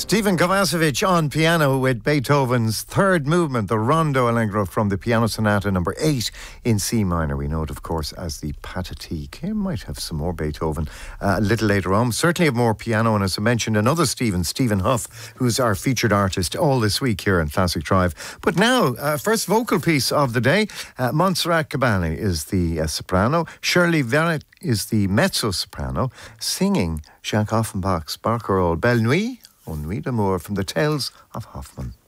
Stephen Kovacevic on piano with Beethoven's third movement, the Rondo Allegro from the Piano Sonata number 8 in C minor. We know it, of course, as the Pathetique. You might have some more Beethoven a little later on. Certainly have more piano, and as I mentioned, another Stephen Huff, who's our featured artist all this week here in Classic Drive. But now, first vocal piece of the day, Montserrat Caballé is the soprano, Shirley Verrett is the mezzo-soprano, singing Jacques Offenbach's barcarolle Belle Nuit, Nuit d'amour, from the Tales of Hoffmann.